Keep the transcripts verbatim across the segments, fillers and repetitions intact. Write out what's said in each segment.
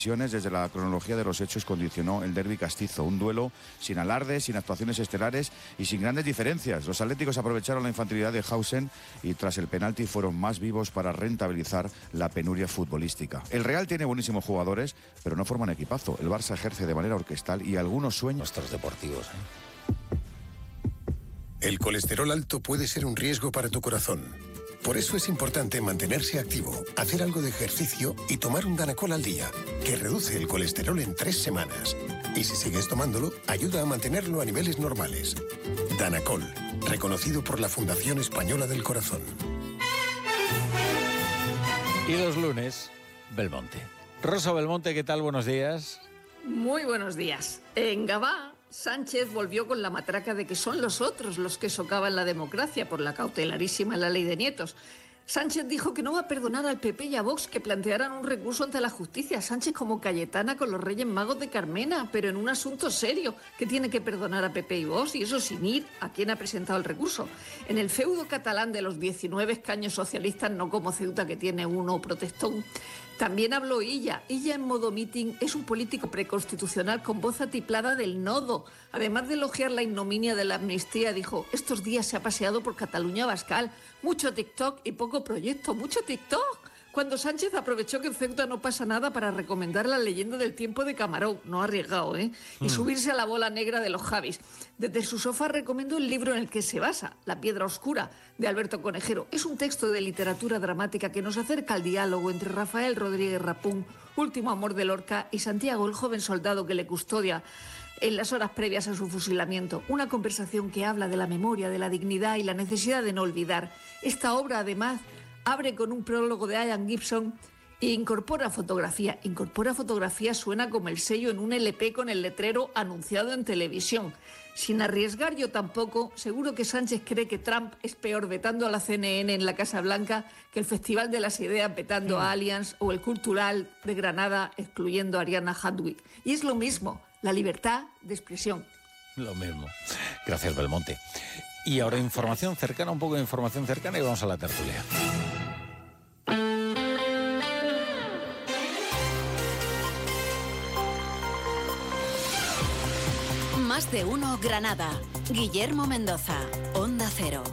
Desde la cronología de los hechos condicionó el derbi castizo, un duelo sin alardes, sin actuaciones estelares y sin grandes diferencias. Los atléticos aprovecharon la infantilidad de Hausen y tras el penalti fueron más vivos para rentabilizar la penuria futbolística. El Real tiene buenísimos jugadores, pero no forman equipazo. El Barça ejerce de manera orquestal y algunos sueños... Nuestros deportivos, ¿eh? El colesterol alto puede ser un riesgo para tu corazón. Por eso es importante mantenerse activo, hacer algo de ejercicio y tomar un Danacol al día, que reduce el colesterol en tres semanas. Y si sigues tomándolo, ayuda a mantenerlo a niveles normales. Danacol, reconocido por la Fundación Española del Corazón. Y los lunes, Belmonte. Rosa Belmonte, ¿qué tal? Buenos días. Muy buenos días. En Gabá, Sánchez volvió con la matraca de que son los otros los que socavan la democracia por la cautelarísima la ley de nietos. Sánchez dijo que no va a perdonar al P P y a Vox que plantearan un recurso ante la justicia. Sánchez como Cayetana con los Reyes Magos de Carmena, pero en un asunto serio, que tiene que perdonar a P P y Vox, y eso sin ir a quien ha presentado el recurso. En el feudo catalán de los diecinueve escaños socialistas, no como Ceuta que tiene uno protestón. También habló Illa. Illa en modo meeting es un político preconstitucional con voz atiplada del nodo. Además de elogiar la ignominia de la amnistía, dijo, estos días se ha paseado por Cataluña Bascal. Mucho TikTok y poco proyecto. Mucho TikTok. Cuando Sánchez aprovechó que en Ceuta no pasa nada para recomendar la leyenda del tiempo de Camarón, no arriesgado, ¿eh? Y mm. subirse a la bola negra de los Javis. Desde su sofá recomendó el libro en el que se basa, La piedra oscura, de Alberto Conejero. Es un texto de literatura dramática que nos acerca al diálogo entre Rafael Rodríguez Rapún, último amor de Lorca, y Santiago, el joven soldado que le custodia en las horas previas a su fusilamiento. Una conversación que habla de la memoria, de la dignidad y la necesidad de no olvidar. Esta obra, además, abre con un prólogo de Ian Gibson e incorpora fotografía. Incorpora fotografía suena como el sello en un L P con el letrero anunciado en televisión. Sin arriesgar yo tampoco, seguro que Sánchez cree que Trump es peor vetando a la C N N en la Casa Blanca que el Festival de las Ideas vetando a Allianz o el Cultural de Granada excluyendo a Ariana Hadwick. Y es lo mismo, la libertad de expresión. Lo mismo. Gracias, Belmonte. Y ahora información cercana, un poco de información cercana y vamos a la tertulia. Más de uno Granada. Guillermo Mendoza, Onda Cero.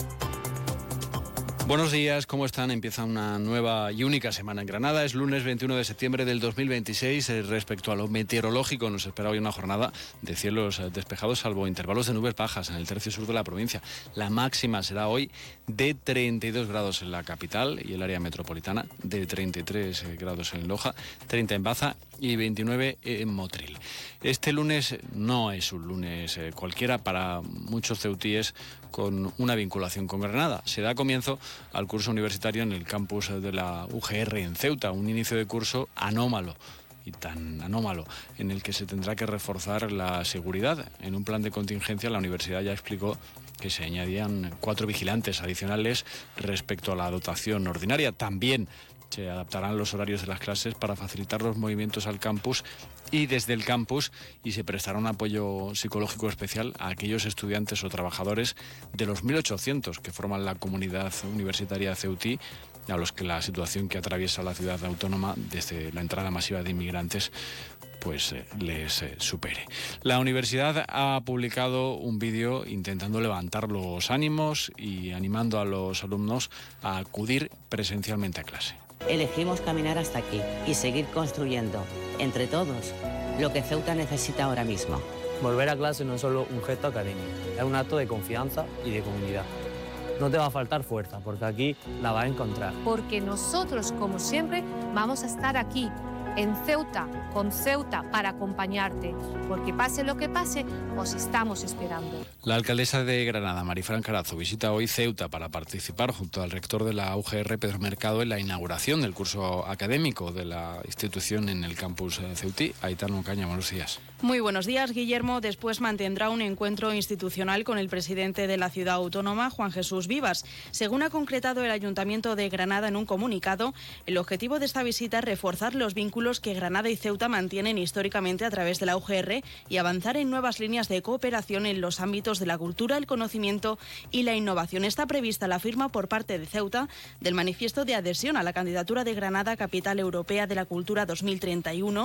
Buenos días, ¿cómo están? Empieza una nueva y única semana en Granada. Es lunes veintiuno de septiembre del dos mil veintiséis. Respecto a lo meteorológico, nos espera hoy una jornada de cielos despejados, salvo intervalos de nubes bajas en el tercio sur de la provincia. La máxima será hoy de treinta y dos grados en la capital y el área metropolitana, de treinta y tres grados en Loja, treinta en Baza y veintinueve en Motril. Este lunes no es un lunes cualquiera para muchos ceutíes con una vinculación con Granada. Se da comienzo al curso universitario en el campus de la U G R en Ceuta, un inicio de curso anómalo y tan anómalo, en el que se tendrá que reforzar la seguridad. En un plan de contingencia la universidad ya explicó que se añadían cuatro vigilantes adicionales respecto a la dotación ordinaria. También se adaptarán los horarios de las clases para facilitar los movimientos al campus y desde el campus, y se prestará un apoyo psicológico especial a aquellos estudiantes o trabajadores de los mil ochocientos que forman la comunidad universitaria ceutí, a los que la situación que atraviesa la ciudad autónoma desde la entrada masiva de inmigrantes pues eh, les eh, supere. La universidad ha publicado un vídeo intentando levantar los ánimos y animando a los alumnos a acudir presencialmente a clase. Elegimos caminar hasta aquí y seguir construyendo, entre todos, lo que Ceuta necesita ahora mismo. Volver a clase no es solo un gesto académico, es un acto de confianza y de comunidad. No te va a faltar fuerza, porque aquí la vas a encontrar. Porque nosotros, como siempre, vamos a estar aquí, en Ceuta, con Ceuta, para acompañarte. Porque pase lo que pase, os estamos esperando. La alcaldesa de Granada, Marifran Carazo, visita hoy Ceuta para participar junto al rector de la U G R, Pedro Mercado, en la inauguración del curso académico de la institución en el campus ceutí. Aitana Ocaña, buenos días. Muy buenos días, Guillermo. Después mantendrá un encuentro institucional con el presidente de la ciudad autónoma, Juan Jesús Vivas. Según ha concretado el Ayuntamiento de Granada en un comunicado, el objetivo de esta visita es reforzar los vínculos que Granada y Ceuta mantienen históricamente a través de la U G R y avanzar en nuevas líneas de cooperación en los ámbitos de la cultura, el conocimiento y la innovación. Está prevista la firma por parte de Ceuta del manifiesto de adhesión a la candidatura de Granada a Capital Europea de la Cultura dos mil treinta y uno